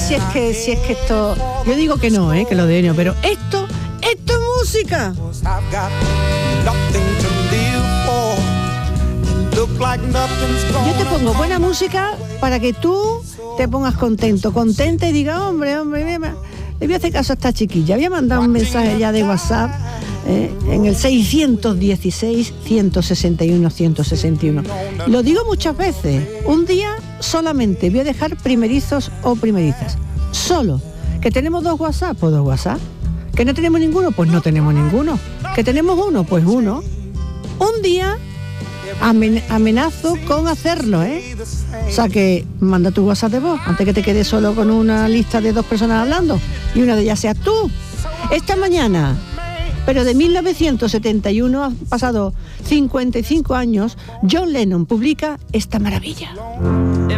si es que esto, yo digo que no, que lo de no, pero esto es música. Yo te pongo buena música para que tú te pongas contenta y digas, hombre, le voy a hacer caso a esta chiquilla. Voy a mandar un mensaje ya de WhatsApp en el 616-161-161. Lo digo muchas veces, un día solamente voy a dejar primerizos o primerizas. Solo. ¿Que tenemos 2 WhatsApp? Pues 2 WhatsApp. ¿Que no tenemos ninguno? Pues no tenemos ninguno. ¿Que tenemos uno? Pues uno. Un día amenazo con hacerlo, O sea que manda tu WhatsApp de voz, antes que te quedes solo con una lista de 2 personas hablando, y una de ellas seas tú. Esta mañana, pero de 1971, han pasado 55 años, John Lennon publica esta maravilla.